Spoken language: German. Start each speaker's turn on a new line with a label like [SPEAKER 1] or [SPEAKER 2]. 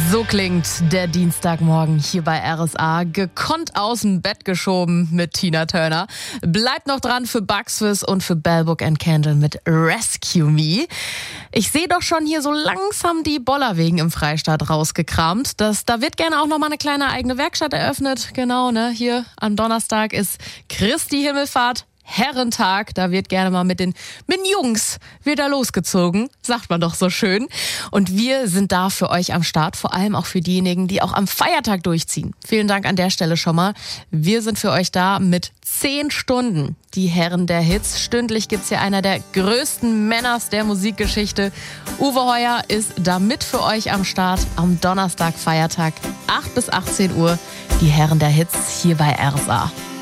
[SPEAKER 1] So klingt der Dienstagmorgen hier bei RSA. Gekonnt aus dem Bett geschoben mit Tina Turner. Bleibt noch dran für Bugs Fizz und für Bell Book & Candle mit Rescue Me. Ich sehe doch schon hier so langsam die Bollerwegen im Freistaat rausgekramt. Da wird gerne auch noch mal eine kleine eigene Werkstatt eröffnet. Genau, ne? Hier am Donnerstag ist Christi Himmelfahrt. Herrentag, da wird gerne mal mit den Jungs wieder losgezogen, sagt man doch so schön. Und wir sind da für euch am Start, vor allem auch für diejenigen, die auch am Feiertag durchziehen. Vielen Dank an der Stelle schon mal. Wir sind für euch da mit 10 Stunden. Die Herren der Hits. Stündlich gibt's hier einer der größten Männers der Musikgeschichte. Uwe Heuer ist da mit für euch am Start am Donnerstag, Feiertag, 8 bis 18 Uhr. Die Herren der Hits hier bei RSA.